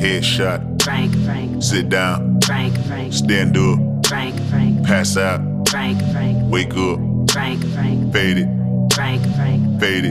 Headshot. Frank, Sit down. Frank, Stand up. Frank, Pass out. Frank, Wake up. Frank, Fade it. Frank, Fade it.